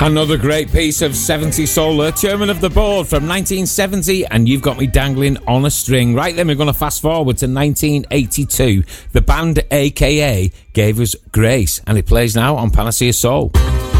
Another great piece of 70s soul, Chairman of the Board from 1970, and You've Got Me Dangling on a String. Right then, we're going to fast forward to 1982. The band AKA gave us Grace, and it plays now on Panacea Soul.